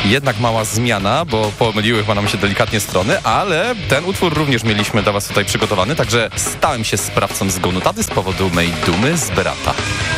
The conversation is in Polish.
jednak mała zmiana, bo pomyliły chyba nam się delikatnie strony, ale ten utwór również mieliśmy dla was tutaj przygotowany, także stałem się sprawcą zgonu taty z powodu mej dumy z brata.